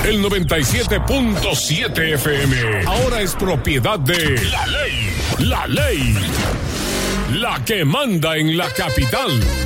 El 97.7 FM ahora es propiedad de La Ley. La Ley. La que manda en la capital.